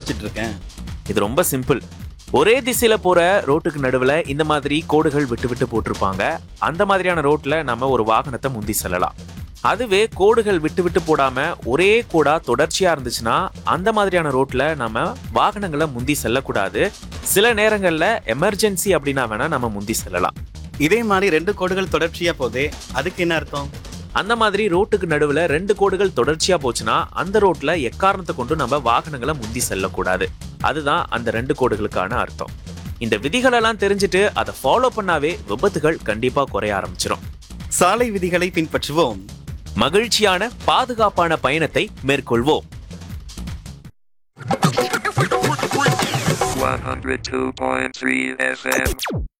யோசிச்சுட்டு இருக்கேன். இது ரொம்ப சிம்பிள். ஒரே திசையில போற ரோட்டுக்கு நடுவுல இந்த மாதிரி கோடுகள் விட்டு விட்டு போட்டிருப்பாங்க. அந்த மாதிரியான ரோட்ல நம்ம ஒரு வாகனத்தை முந்தி செல்லலாம். அதுவே கோடுகள் விட்டு விட்டு போடாம ஒரே கோடா தொடர்ச்சியா இருந்துச்சுன்னா அந்த மாதிரியான ரோட்ல நம்ம வாகனங்களை முந்தி செல்லக்கூடாது. சில நேரங்கள்ல எமர்ஜென்சி அப்படின்னா வேணா நம்ம முந்தி செல்லலாம். இதே மாதிரி 2 கோடுகள் தொடர்ச்சியா போதே, அதுக்கு என்ன அர்த்தம்? அந்த மாதிரி ரோட்டுக்கு நடுவுல 2 கோடுகள் தொடர்ச்சியா போச்சுன்னா அந்த ரோட்ல எக்காரணத்தை கொண்டு நம்ம வாகனங்களை முந்தி செல்லக்கூடாது. அதுதான் அந்த 2 கோடுகளுக்கான அர்த்தம். இந்த விதிகளெல்லாம் தெரிஞ்சுட்டு அதை ஃபாலோ பண்ணாவே விபத்துகள் கண்டிப்பா குறைய ஆரம்பிச்சிடும். சாலை விதிகளை பின்பற்றுவோம். மகிழ்ச்சியான பாதுகாப்பான பயணத்தை மேற்கொள்வோம். 102.3 FM.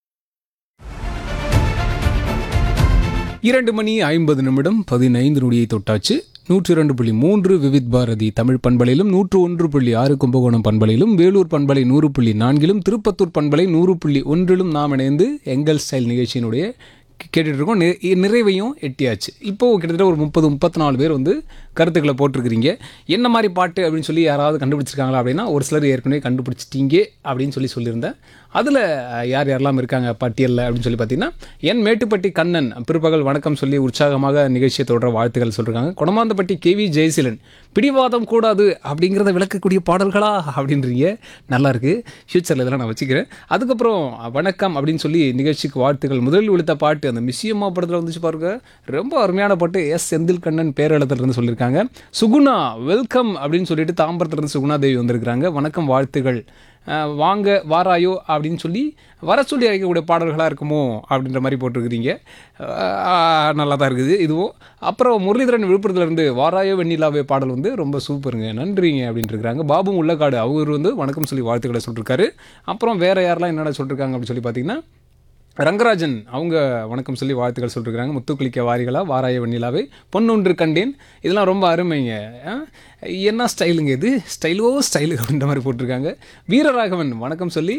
2 மணி 50 நிமிடம் 15 நொடியை தொட்டாச்சு. 102.3 விவித் பாரதி தமிழ் பண்பலையிலும் 101.6 கும்பகோணம் பண்பலையிலும் வேலூர் பண்பலை 100.4 திருப்பத்தூர் பண்பலை 100.1 நாம் இணைந்து எங்கள் ஸ்டைல் நிகழ்ச்சியினுடைய கேட்டுட்டு இருக்கோம். நிறைவையும் எட்டியாச்சு. இப்போது கிட்டத்தட்ட ஒரு 30-34 பேர் வந்து கருத்துக்களை போட்டிருக்கிறீங்க. என்ன மாதிரி பாட்டு அப்படின்னு சொல்லி யாராவது கண்டுபிடிச்சிருக்காங்களா அப்படின்னா ஒரு சிலர் ஏற்கனவே கண்டுபிடிச்சிட்டீங்க அப்படின்னு சொல்லியிருந்தேன். அதில் யார் யாரெல்லாம் இருக்காங்க பட்டியலில் அப்படின்னு சொல்லி பார்த்தீங்கன்னா, என் மேட்டுப்பட்டி கண்ணன் பிற்பகல் வணக்கம் சொல்லி உற்சாகமாக நிகழ்ச்சியை தொடர வாழ்த்துக்கள் சொல்லியிருக்காங்க. கொடமாந்தப்பட்டி கேவி ஜெயசீலன் பிடிவாதம் கூடாது அப்படிங்கிறத விளக்கக்கூடிய பாடல்களா அப்படின்றீங்க. நல்லாயிருக்கு. ஃப்யூச்சரில் இதெல்லாம் நான் வச்சுக்கிறேன். அதுக்கப்புறம் வணக்கம் அப்படின்னு சொல்லி நிகழ்ச்சிக்கு வாழ்த்துக்கள். முதலில் விழுத்த பாட்டு அந்த மிஸ்யம்மா படத்தில் வந்துச்சு பாருங்க, ரொம்ப அருமையான பாட்டு. எஸ் செந்தில் கண்ணன் பேரளத்திலிருந்து சொல்லியிருக்காங்க. சுகுணா வெல்கம் அப்படின்னு சொல்லிட்டு தாம்பரத்துலேருந்து சுகுணா தேவி வந்திருக்கிறாங்க. வணக்கம் வாழ்த்துகள். வாங்க வாராயோ அப்படின்னு சொல்லி வர சொல்லி அழைக்கக்கூடிய பாடல்களாக இருக்குமோ அப்படின்ற மாதிரி போட்டிருக்கிறீங்க. நல்லா தான் இருக்குது இதுவும். அப்புறம் முரளிதரன் விழுப்புரத்துலேருந்து வாராயோ வெண்ணிலாவே பாடல் வந்து ரொம்ப சூப்பருங்க, நன்றிங்க அப்படின்ட்டு இருக்கிறாங்க. பாபு உள்ளக்காடு அவர் வந்து வணக்கம் சொல்லி வாழ்த்துக்களை சொல்லியிருக்காரு. அப்புறம் வேறு யாரெல்லாம் என்னென்ன சொல்லியிருக்காங்க அப்படின்னு சொல்லி பார்த்தீங்கன்னா, ரங்கராஜன் அவங்க வணக்கம் சொல்லி வாழ்த்துக்கள் சொல்லியிருக்காங்க. முத்துக்குளிக்க வாரிகளா வாராய வெண்ணிலாவே பொன்னொன்று கண்டேன். இதெல்லாம் ரொம்ப அருமைங்க. என்ன ஸ்டைலுங்க இது, ஸ்டைலோ ஸ்டைலு அப்படின்ற மாதிரி போட்டிருக்காங்க. வீரராகவன் வணக்கம் சொல்லி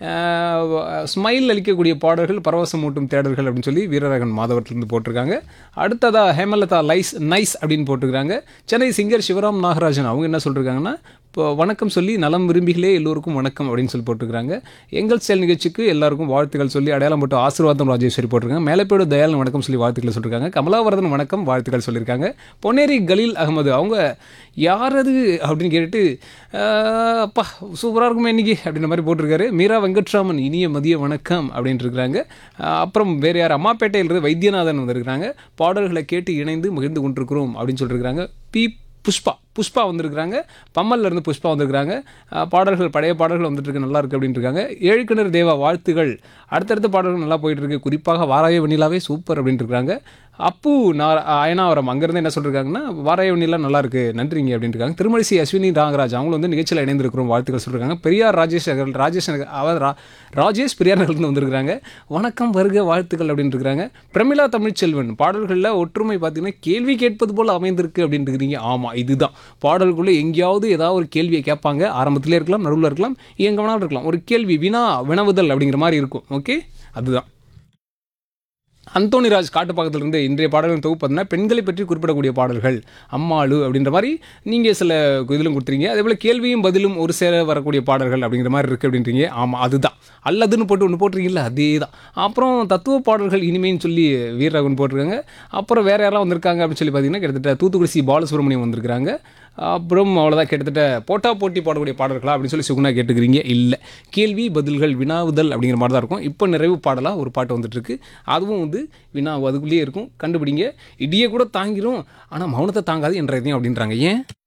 ஸ்மைல் அளிக்கக்கூடிய பாடல்கள் பரவசமூட்டும் தேடல்கள் அப்படின்னு சொல்லி வீரராகவன் மாதவரத்துலேருந்து போட்டிருக்காங்க. அடுத்ததாக ஹேமலதா நைஸ் அப்படின்னு போட்டிருக்காங்க. சென்னை சிங்கர் சிவராம் நாகராஜன் அவங்க என்ன சொல்லியிருக்காங்கன்னா, இப்போ வணக்கம் சொல்லி நலம் விரும்பிகளே எல்லோருக்கும் வணக்கம் அப்படின்னு சொல்லி போட்டிருக்காங்க. எங்கள் செயல் நிகழ்ச்சிக்கு எல்லாருக்கும் வாழ்த்துக்கள் சொல்லி அடையாளம் போட்டு ஆசீர்வாதம் ராஜேஸ்வரி போட்டிருக்காங்க. மேலப்பேடு தயாளன் வணக்கம் சொல்லி வாழ்த்துக்களை சொல்லியிருக்காங்க. கமலாவரதன் வணக்கம் வாழ்த்துக்கள் சொல்லியிருக்காங்க. பொன்னேரி கலீல் அகமது அவங்க யாரது அப்படின்னு கேட்டுட்டு அப்பா சூப்பராக இருக்குமே இன்றைக்கி அப்படின்ற மாதிரி போட்டிருக்காரு. மீரா வெங்கட்ராமன் இனிய மதிய வணக்கம் அப்படின்ட்டு இருக்கிறாங்க. அப்புறம் வேறு யார் அம்மாப்பேட்டையிலிருந்து வைத்தியநாதன் வந்திருக்கிறாங்க. பாடல்களை கேட்டு இணைந்து மகிழ்ந்து கொண்டிருக்கிறோம் அப்படின்னு சொல்லியிருக்கிறாங்க. புஷ்பா வந்திருக்கிறாங்க. பம்மல்லேருந்து புஷ்பா வந்திருக்கிறாங்க. பாடல்கள் பழைய பாடல்கள் வந்துட்டுருக்கு, நல்லா இருக்குது அப்படின்ட்டு இருக்காங்க. ஏழுக்கிணறு தேவா வாழ்த்துகள். அடுத்தடுத்த பாடல்கள் நல்லா போயிட்டுருக்கு. குறிப்பாக வாராய வெண்ணிலாவே சூப்பர் அப்படின்ட்டு இருக்காங்க. அப்பு அயனாவரம் அங்கேருந்து என்ன சொல்லியிருக்காங்கன்னா, வாராய வெண்ணிலா நல்லா இருக்குது நன்றிங்க அப்படின்ட்டு இருக்காங்க. திருமலிசி அஸ்வினி நாகராஜ் அவங்களும் வந்து நிகழ்ச்சியில் இணைந்திருக்கிறோம் வாழ்த்துக்கள் சொல்லியிருக்காங்க. பெரியார் ராஜேஷ் பெரியார் நகர்ந்து வந்திருக்கிறாங்க. வணக்கம் வருக வாழ்த்துக்கள் அப்படின்ட்டு இருக்கிறாங்க. பிரமிளா தமிழ்ச்செல்வன் பாடல்களில் ஒற்றுமை பார்த்தீங்கன்னா கேள்வி கேட்பது போல் அமைந்திருக்கு அப்படின்ட்டு இருக்கிறீங்க. ஆமாம், இதுதான் பாடல்குள்ளே எங்கேயாவது ஏதாவது ஒரு கேள்வியை கேட்பாங்க. ஆரம்பத்திலே இருக்கலாம், நடுவில் இருக்கலாம், எங்கே வேணாலும் இருக்கலாம். ஒரு கேள்வி வினவுதல் அப்படிங்கிற மாதிரி இருக்கும். ஓகே, அதுதான். அந்தோனிராஜ் காட்டுப்பாக்கத்திலிருந்து இன்றைய பாடல்கள் தொகுப்பு பார்த்தீங்கன்னா பெண்களை பற்றி குறிப்பிடக்கூடிய பாடல்கள் அம்மாளு அப்படின்ற மாதிரி நீங்கள் சில இதிலும் கொடுத்துறீங்க. அதே போல் கேள்வியும் பதிலும் ஒரு சேர வரக்கூடிய பாடல்கள் அப்படிங்கிற மாதிரி இருக்குது அப்படின்றீங்க. ஆமாம், அதுதான். அல்லதுன்னு போட்டு ஒன்று போட்டிருக்கீங்களா, அதே தான். அப்புறம் தத்துவ பாடல்கள் இனிமேன்னு சொல்லி வீரராகவன் போட்டிருக்காங்க. அப்புறம் வேறு யாரெல்லாம் வந்திருக்காங்க அப்படின்னு சொல்லி பார்த்தீங்கன்னா கிட்டத்தட்ட தூத்துக்குடி சி பாலசுப்ரமணியம் வந்திருக்கிறாங்க. அப்புறம் அவ்வளோதான், கிட்டத்தட்ட போட்டி போடக்கூடிய பாடல்களா அப்படின்னு சொல்லி சுகுணா கேட்டுக்கிறீங்க. இல்லை, கேள்வி பதில்கள் வினாவுதல் அப்படிங்கிற மாதிரி தான் இருக்கும். இப்போ நிறைவு பாடலாக ஒரு பாட்டு வந்துட்டுருக்கு. அதுவும் வந்து வினா அதுக்குள்ளேயே இருக்கும், கண்டுபிடிங்க. இடியை கூட தாங்கிரும் ஆனால் மௌனத்தை தாங்காது என்ற இதையும் அப்படின்றாங்க. ஏன்